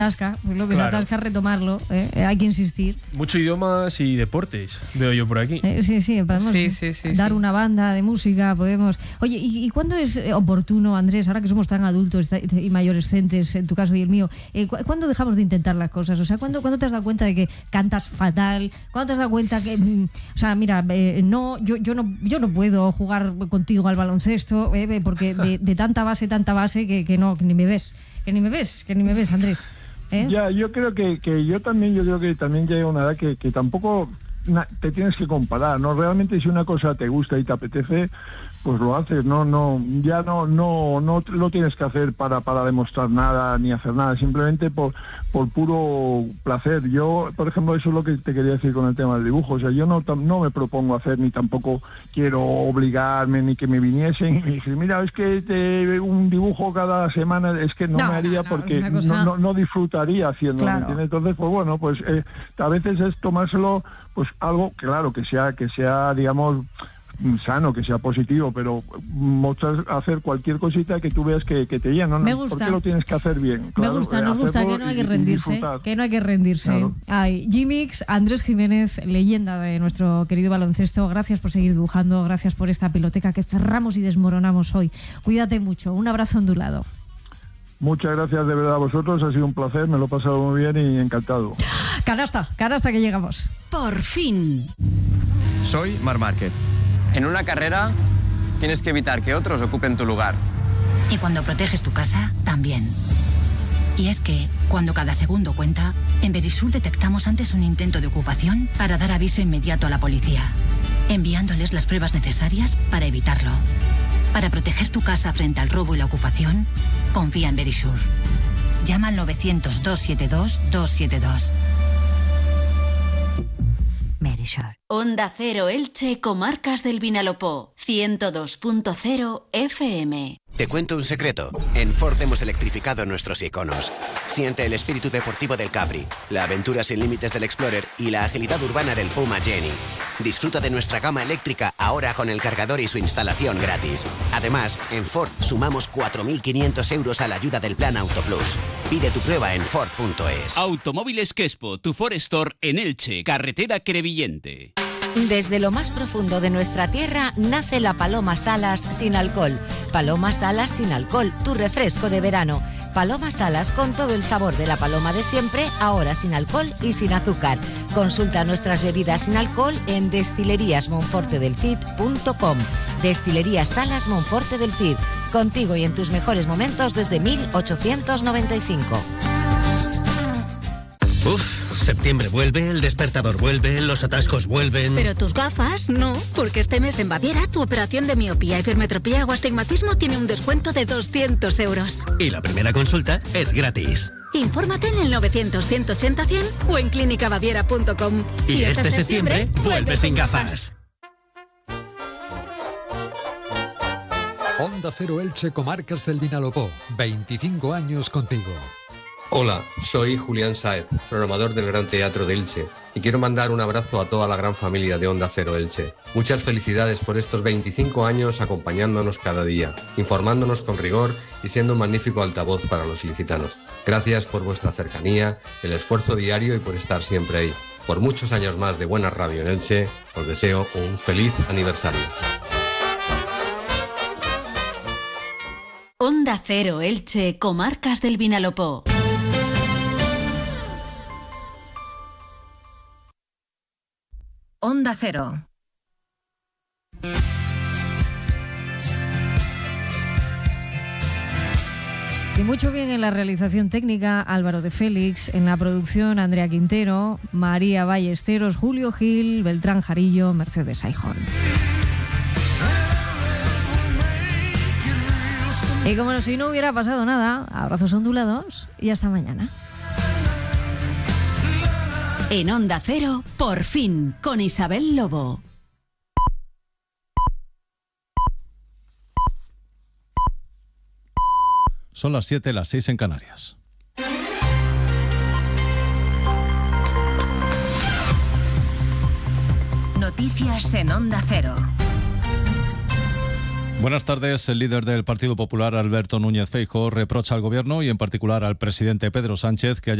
lo que se atasca es retomarlo, hay que insistir. Mucho idiomas y deportes veo yo por aquí. Sí, podemos dar una banda de música, podemos... Oye, ¿y cuándo es oportuno, Andrés, ahora que somos tan adultos y mayorescentes, en tu caso y el mío, cuándo dejamos de intentar las cosas? O sea, ¿cuándo te has dado cuenta de que cantas fatal? ¿Cuándo te has dado cuenta que... O sea, mira, yo no puedo jugar contigo al baloncesto, porque de tanta base que no, que ni me ves, Andrés. Ya, yo creo que también llega una edad que tampoco te tienes que comparar, ¿no? Realmente si una cosa te gusta y te apetece, pues lo haces, no lo tienes que hacer para demostrar nada ni hacer nada, simplemente por puro placer. Yo, por ejemplo, eso es lo que te quería decir con el tema del dibujo. O sea, yo no me propongo hacer, ni tampoco quiero obligarme, ni que me viniesen y me dicen, mira, es que un dibujo cada semana, es que no me haría porque no disfrutaría haciéndolo, claro. ¿Me entiendes? Entonces, pues bueno, pues a veces es tomárselo, pues algo, claro, que sea, digamos, sano, que sea positivo, pero hacer cualquier cosita que tú veas que te llena, ¿no? Me gusta. ¿Por qué lo tienes que hacer bien? Claro, nos gusta, que no hay que rendirse, Claro. Ay, G-Mix, Andrés Jiménez, leyenda de nuestro querido baloncesto, gracias por seguir dibujando, gracias por esta piloteca que cerramos y desmoronamos hoy. Cuídate mucho, un abrazo ondulado. Muchas gracias de verdad a vosotros, ha sido un placer, me lo he pasado muy bien y encantado. Canasta que llegamos. Por fin. Soy Marc Márquez. En una carrera tienes que evitar que otros ocupen tu lugar. Y cuando proteges tu casa, también. Y es que, cuando cada segundo cuenta, en Verisur detectamos antes un intento de ocupación para dar aviso inmediato a la policía, enviándoles las pruebas necesarias para evitarlo. Para proteger tu casa frente al robo y la ocupación, confía en Verisur. Llama al 900-272-272. Verisur. Onda Cero Elche, Comarcas del Vinalopó, 102.0 FM. Te cuento un secreto. En Ford hemos electrificado nuestros iconos. Siente el espíritu deportivo del Capri, la aventura sin límites del Explorer y la agilidad urbana del Puma Jenny. Disfruta de nuestra gama eléctrica ahora con el cargador y su instalación gratis. Además, en Ford sumamos 4.500 euros a la ayuda del Plan Auto Plus. Pide tu prueba en Ford.es. Automóviles Quespo, tu Ford Store en Elche, carretera Crevillente. Desde lo más profundo de nuestra tierra nace la Paloma Salas sin alcohol. Paloma Salas sin alcohol, tu refresco de verano. Paloma Salas con todo el sabor de la paloma de siempre, ahora sin alcohol y sin azúcar. Consulta nuestras bebidas sin alcohol en destileríasmonfortedelcid.com. Destilerías Salas Monforte del Cid. Contigo y en tus mejores momentos desde 1895. Septiembre vuelve, el despertador vuelve, los atascos vuelven... Pero tus gafas no, porque este mes en Baviera tu operación de miopía, hipermetropía o astigmatismo tiene un descuento de 200 euros. Y la primera consulta es gratis. Infórmate en el 900-180-100 o en clínicabaviera.com. Y este septiembre vuelve sin gafas. Onda Cero Elche, Comarcas del Vinalopó. 25 años contigo. Hola, soy Julián Sáez, programador del Gran Teatro de Elche, y quiero mandar un abrazo a toda la gran familia de Onda Cero Elche. Muchas felicidades por estos 25 años acompañándonos cada día, informándonos con rigor y siendo un magnífico altavoz para los ilicitanos. Gracias por vuestra cercanía, el esfuerzo diario y por estar siempre ahí. Por muchos años más de buena radio en Elche, os deseo un feliz aniversario. Onda Cero Elche, Comarcas del Vinalopó. Onda Cero. Y mucho bien en la realización técnica, Álvaro de Félix, en la producción, Andrea Quintero, María Ballesteros, Julio Gil, Beltrán Jarillo, Mercedes Aijón. Y como si no hubiera pasado nada, abrazos ondulados y hasta mañana. En Onda Cero, por fin, con Isabel Lobo. Son las 7, las 6 en Canarias. Noticias en Onda Cero. Buenas tardes. El líder del Partido Popular, Alberto Núñez Feijóo, reprocha al Gobierno y en particular al presidente Pedro Sánchez que haya